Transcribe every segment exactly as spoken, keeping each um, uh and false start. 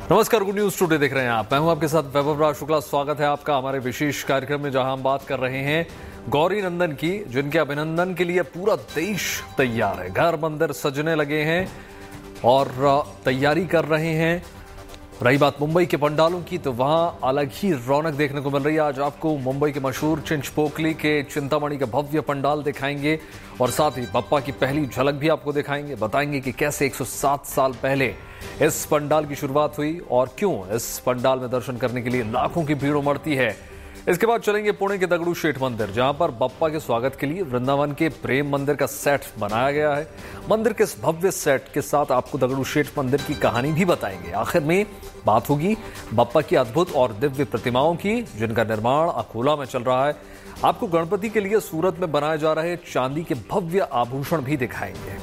नमस्कार, good news today देख रहे हैं आप। मैं हूं आपके साथ वैभव राज शुक्ला। स्वागत है आपका हमारे विशेष कार्यक्रम में, जहां हम बात कर रहे हैं गौरी नंदन की, जिनके अभिनंदन के लिए पूरा देश तैयार है। घर मंदिर सजने लगे हैं और तैयारी कर रहे हैं। रही बात मुंबई के पंडालों की, तो वहां अलग ही रौनक देखने को मिल रही है। आज आपको मुंबई के मशहूर चिंचपोकली के चिंतामणि का भव्य पंडाल दिखाएंगे और साथ ही बप्पा की पहली झलक भी आपको दिखाएंगे। बताएंगे कि कैसे एक सौ सात साल पहले इस पंडाल की शुरुआत हुई और क्यों इस पंडाल में दर्शन करने के लिए लाखों की भीड़ उमड़ती है। इसके बाद चलेंगे पुणे के दगड़ू शेठ मंदिर, जहां पर बप्पा के स्वागत के लिए वृंदावन के प्रेम मंदिर का सेट बनाया गया है। मंदिर के इस भव्य सेट के साथ आपको दगड़ू शेठ मंदिर की कहानी भी बताएंगे। आखिर में बात होगी बप्पा की अद्भुत और दिव्य प्रतिमाओं की, जिनका निर्माण अकोला में चल रहा है। आपको गणपति के लिए सूरत में बनाए जा रहे चांदी के भव्य आभूषण भी दिखाएंगे।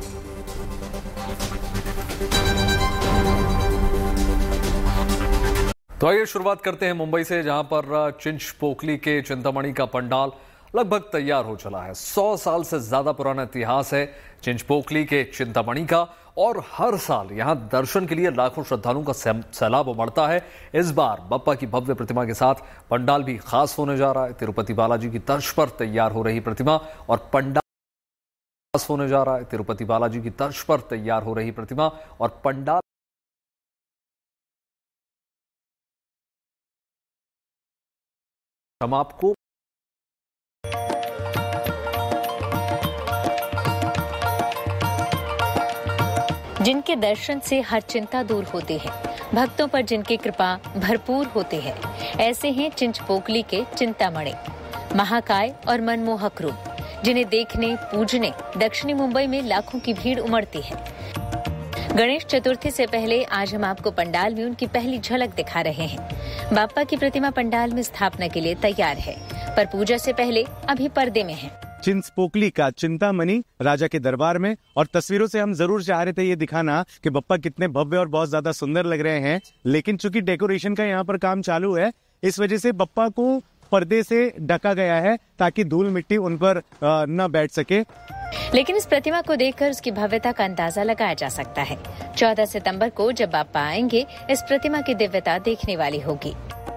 तो आइए शुरुआत करते हैं मुंबई से, जहां पर चिंचपोकली के चिंतामणि का पंडाल लगभग तैयार हो चला है। सौ साल से ज्यादा पुराना इतिहास है चिंचपोकली के चिंतामणि का और हर साल यहां दर्शन के लिए लाखों श्रद्धालुओं का सैलाब उमड़ता है। इस बार बप्पा की भव्य प्रतिमा के साथ पंडाल भी खास होने जा रहा है। तिरुपति बालाजी की तर्ज पर तैयार हो रही प्रतिमा और पंडाल खास होने जा रहा है। तिरुपति बालाजी की तर्ज पर तैयार हो रही प्रतिमा और पंडाल हम आपको जिनके दर्शन से हर चिंता दूर होती है, भक्तों पर जिनकी कृपा भरपूर होती है, ऐसे हैं चिंचपोकली के चिंतामणि। महाकाय और मनमोहक रूप, जिन्हें देखने पूजने दक्षिणी मुंबई में लाखों की भीड़ उमड़ती है। गणेश चतुर्थी से पहले आज हम आपको पंडाल में उनकी पहली झलक दिखा रहे हैं। बाप्पा की प्रतिमा पंडाल में स्थापना के लिए तैयार है, पर पूजा से पहले अभी पर्दे में है। चिंचपोकली का चिंतामणि राजा के दरबार में, और तस्वीरों से हम जरूर चाह रहे थे ये दिखाना कि बप्पा कितने भव्य और बहुत ज्यादा सुंदर लग रहे हैं, लेकिन चूंकि डेकोरेशन का यहाँ पर काम चालू है, इस वजह से बप्पा को पर्दे से ढका गया है ताकि धूल मिट्टी उन पर न बैठ सके। लेकिन इस प्रतिमा को देखकर उसकी भव्यता का अंदाजा लगाया जा सकता है। चौदह सितंबर को जब बाप्पा आएंगे, इस प्रतिमा की दिव्यता देखने वाली होगी।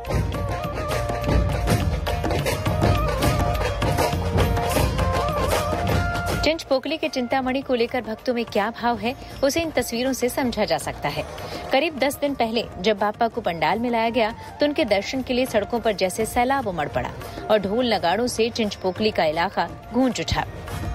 चिंचपोकली के चिंतामणि को लेकर भक्तों में क्या भाव है, उसे इन तस्वीरों से समझा जा सकता है। करीब दस दिन पहले जब बाप्पा को पंडाल में लाया गया, तो उनके दर्शन के लिए सड़कों पर जैसे सैलाब उमड़ पड़ा और ढोल नगाड़ों से चिंचपोकली का इलाका गूंज उठा।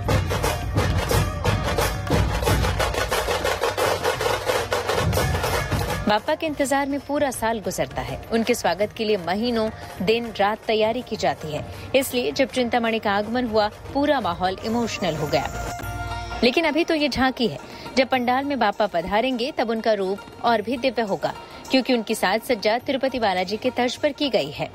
बाप्पा के इंतजार में पूरा साल गुजरता है। उनके स्वागत के लिए महीनों दिन रात तैयारी की जाती है। इसलिए जब चिंतामणि का आगमन हुआ, पूरा माहौल इमोशनल हो गया। लेकिन अभी तो ये झांकी है। जब पंडाल में बाप्पा पधारेंगे, तब उनका रूप और भी दिव्य होगा, क्योंकि उनकी साज सज्जा तिरुपति बालाजी के तर्ज पर की गई है।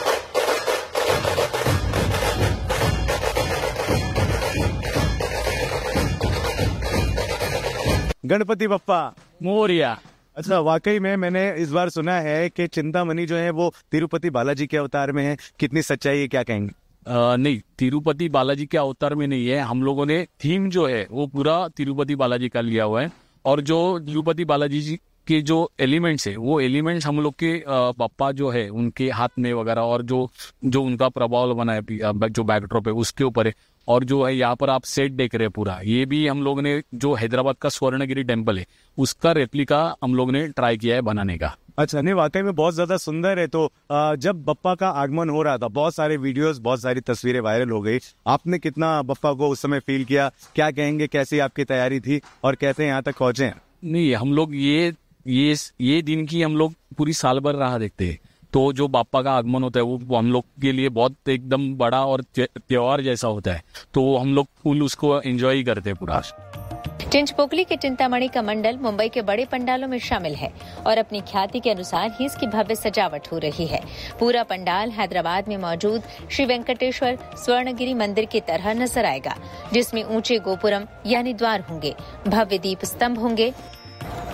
गणपति बप्पा मोरिया। अच्छा, वाकई में मैंने इस बार सुना है कि चिंतामणि जो है वो तिरुपति बालाजी के अवतार में है। कितनी सच्चाई है, क्या कहेंगे? आ, नहीं, तिरुपति बालाजी के अवतार में नहीं है। हम लोगों ने थीम जो है वो पूरा तिरुपति बालाजी का लिया हुआ है, और जो तिरुपति बालाजी जी के जो एलिमेंट्स है, वो एलिमेंट्स हम लोग के बप्पा जो है उनके हाथ में वगैरह, और जो जो उनका प्रभाव बना है जो बैकड्रॉप है उसके ऊपर है। और जो है यहाँ पर आप सेट देख रहे हैं पूरा, ये भी हम लोगों ने जो हैदराबाद का स्वर्णगिरी टेम्पल है उसका रेप्लिका हम लोग ने ट्राई किया है बनाने का। अच्छा, नहीं वाकई में बहुत ज्यादा सुंदर है। तो जब बप्पा का आगमन हो रहा था, बहुत सारे वीडियोस, बहुत सारी तस्वीरें वायरल हो गई। आपने कितना बप्पा को उस समय फील किया, क्या कहेंगे, कैसी आपकी तैयारी थी और कैसे यहाँ तक पहुंचे? नहीं, हम लोग ये ये ये दिन की हम लोग पूरी साल भर राह देखते हैं। तो जो बाप्पा का आगमन होता है वो हम लोग के लिए बहुत एकदम बड़ा और त्योहार जैसा होता है, तो हम लोग फुल उसको एंजॉय करते हैं पूरा। चिंचपोकली के चिंतामणि का मंडल मुंबई के बड़े पंडालों में शामिल है और अपनी ख्याति के अनुसार ही इसकी भव्य सजावट हो रही है। पूरा पंडाल हैदराबाद में मौजूद श्री वेंकटेश्वर स्वर्णगिरी मंदिर की तरह नजर आएगा, जिसमें ऊंचे गोपुरम यानी द्वार होंगे, भव्य दीप स्तंभ होंगे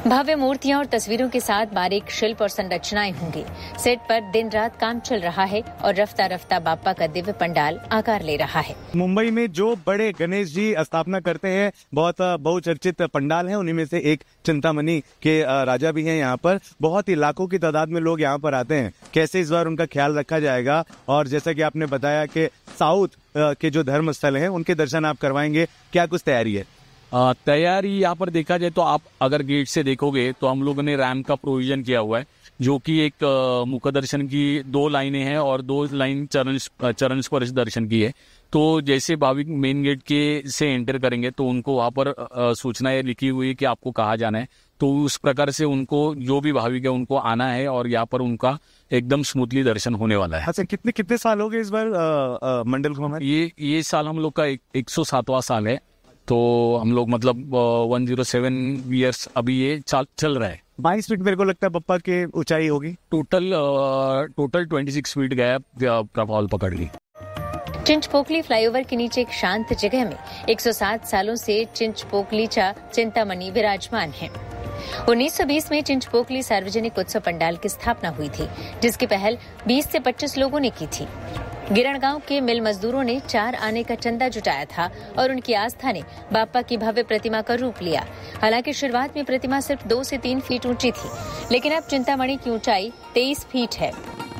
भव्य मूर्तियां और तस्वीरों के साथ बारीक शिल्प और संरचनाएं होंगी। सेट पर दिन रात काम चल रहा है और रफ्ता रफ्ता बाप्पा का दिव्य पंडाल आकार ले रहा है। मुंबई में जो बड़े गणेश जी स्थापना करते हैं, बहुत बहुचर्चित पंडाल है, उन्हीं में से एक चिंतामणि के राजा भी हैं। यहाँ पर बहुत ही लाखों की तादाद में लोग यहाँ पर आते हैं। कैसे इस बार उनका ख्याल रखा जाएगा, और जैसा कि आपने बताया कि साउथ के जो धर्म स्थल हैं उनके दर्शन आप करवाएंगे, क्या कुछ तैयारी है? तैयारी यहाँ पर देखा जाए तो आप अगर गेट से देखोगे तो हम लोगों ने रैम्प का प्रोविजन किया हुआ है, जो कि एक मुख दर्शन की दो लाइनें हैं और दो लाइन चरण चरण स्पर्श दर्शन की है। तो जैसे भाविक मेन गेट के से एंटर करेंगे तो उनको वहाँ पर सूचनाएं लिखी हुई है कि आपको कहाँ जाना है, तो उस प्रकार से उनको जो भी भाविक है उनको आना है और यहाँ पर उनका एकदम स्मूथली दर्शन होने वाला है। अच्छा, कितने कितने साल हो गए इस बार आ, आ, मंडल को हमारे? ये ये साल हम लोग का एक सौ सातवां साल है, तो हम लोग मतलब वन जीरो सेवन ईयर्स अभी ये चल चल रहा है। बाईस फीट मेरे को लगता है बप्पा की ऊंचाई होगी। Total total twenty six feet गया प्रभाव पकड़ ली। चिंचपोकली फ्लाईओवर के नीचे एक शांत जगह में एक सौ सात सालों से चिंचपोकलीचा चिंतामणि विराजमान है। उन्नीस सौ बीस में चिंचपोकली सार्वजनिक उत्सव पंडाल की स्थापना हुई थी, जिसकी पहल बीस से पच्चीस लोगों ने की थी। गिरण गांव के मिल मजदूरों ने चार आने का चंदा जुटाया था और उनकी आस्था ने बाप्पा की भव्य प्रतिमा का रूप लिया। हालांकि शुरुआत में प्रतिमा सिर्फ दो से तीन फीट ऊंची थी, लेकिन अब चिंतामणि की ऊंचाई तेईस फीट है।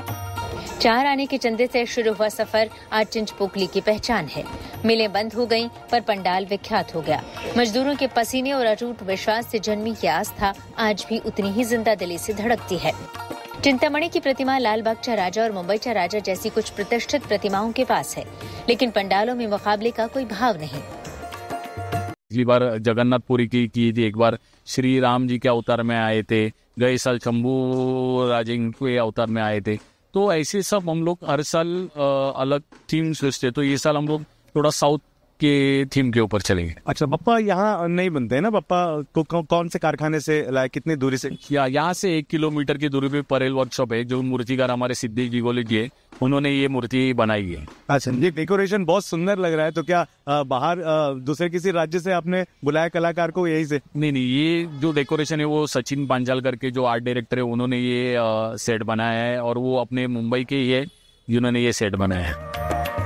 चार आने के चंदे से शुरू हुआ सफर आज चिंचपोकली की पहचान है। मिलें बंद हो गईं, पर पंडाल विख्यात हो गया। मजदूरों के पसीने और अटूट विश्वास से जन्मी ये आस्था आज भी उतनी ही जिंदा दिली से धड़कती है। चिंतामणि की प्रतिमा लालबागचा राजा और मुंबईचा राजा जैसी कुछ प्रतिष्ठित प्रतिमाओं के पास है, लेकिन पंडालों में मुकाबले का कोई भाव नहीं। पिछली बार जगन्नाथपुरी की की थी, एक बार श्री राम जी के अवतार में आए थे, गए साल शंभू राजे के अवतार में आए थे। तो ऐसे सब हम लोग हर साल अलग थीम सोचते, तो ये साल हम लोग थोड़ा साउथ के थीम के ऊपर चलेंगे। अच्छा, बप्पा यहाँ नहीं बनते हैं ना? बप्पा को कौ, कौन से कारखाने से लाए, कितनी दूरी से? या यहाँ से एक किलोमीटर की दूरी पे परेल वर्कशॉप है, जो मूर्तिकार हमारे सिद्धि जिगोले जी है, उन्होंने ये मूर्ति बनाई है। अच्छा, ये डेकोरेशन बहुत सुंदर लग रहा है। तो क्या आ, बाहर आ, दूसरे किसी राज्य से आपने बुलाया कलाकार को यही से? नहीं नहीं, ये जो डेकोरेशन है वो सचिन पांचाल करके जो आर्ट डायरेक्टर है उन्होंने ये आ, सेट बनाया है, और वो अपने मुंबई के ही है जिन्होंने ये सेट बनाया है।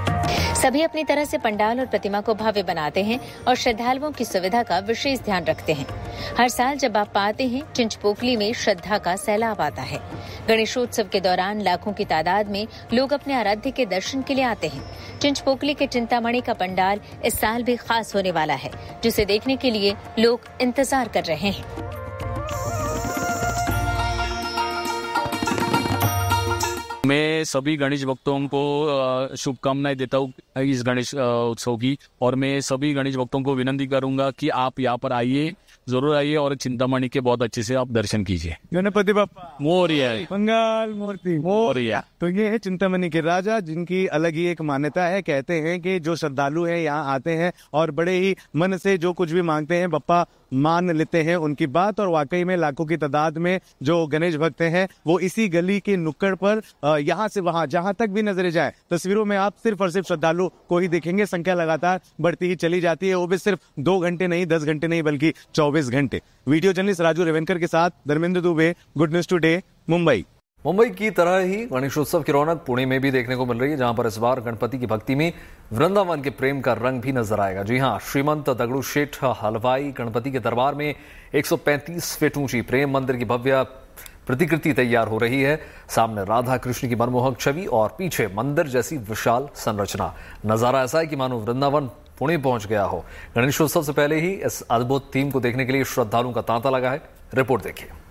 सभी अपनी तरह से पंडाल और प्रतिमा को भव्य बनाते हैं और श्रद्धालुओं की सुविधा का विशेष ध्यान रखते हैं। हर साल जब आप आते हैं, चिंचपोकली में श्रद्धा का सैलाब आता है। गणेशोत्सव के दौरान लाखों की तादाद में लोग अपने आराध्य के दर्शन के लिए आते हैं। चिंचपोकली के चिंतामणि का पंडाल इस साल भी खास होने वाला है, जिसे देखने के लिए लोग इंतजार कर रहे हैं। मैं सभी गणेश भक्तों को शुभकामनाएं देता हूँ इस गणेश उत्सव की, और मैं सभी गणेश भक्तों को विनती करूंगा कि आप यहाँ पर आइए, जरूर आइए और चिंतामणि के बहुत अच्छे से आप दर्शन कीजिए। गणपति बप्पा मोरया, मंगल मूर्ति मोरया। तो ये है चिंतामणि के राजा, जिनकी अलग ही एक मान्यता है। कहते हैं कि जो श्रद्धालु हैं यहाँ आते हैं और बड़े ही मन से जो कुछ भी मांगते हैं बप्पा मान लेते हैं उनकी बात। और वाकई में लाखों की तादाद में जो गणेश भक्त हैं वो इसी गली के नुक्कड़ पर यहाँ से वहां जहां तक भी नजरें जाए, तस्वीरों में आप सिर्फ और सिर्फ श्रद्धालु को ही देखेंगे। संख्या लगातार बढ़ती ही चली जाती है, वो भी सिर्फ दो घंटे नहीं, दस घंटे नहीं, बल्कि चौबीस घंटे। वीडियो जर्नलिस्ट राजू रेवनकर के साथ Dharmendra Dubey, good news today, Mumbai. Mumbai की तरह ही गणेशोत्सव की रौनक पुणे में भी देखने को मिल रही है, जहां पर इस बार गणपति की भक्ति में वृंदावन के प्रेम का रंग भी नजर आएगा। जी हां, श्रीमंत दगड़ू शेठ हलवाई गणपति के दरबार में एक सौ पैंतीस फीट ऊंची प्रेम मंदिर की भव्य प्रतिकृति तैयार हो रही है। सामने राधा कृष्ण की मनमोहक छवि और पीछे मंदिर जैसी विशाल संरचना। नजारा ऐसा है कि मानो वृंदावन पुणे पहुंच गया हो। गणेशोत्सव से पहले ही इस अद्भुत थीम को देखने के लिए श्रद्धालुओं का तांता लगा है। रिपोर्ट देखिए।